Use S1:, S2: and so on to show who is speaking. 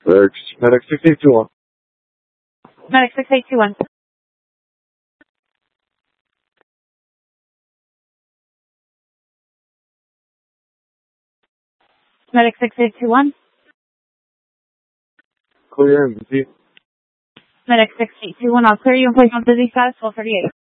S1: Medic 6821.
S2: Medic 6821. Medic 6821.
S1: Clear and busy.
S2: Medic 6821. I'll clear you in place on busy status 1238.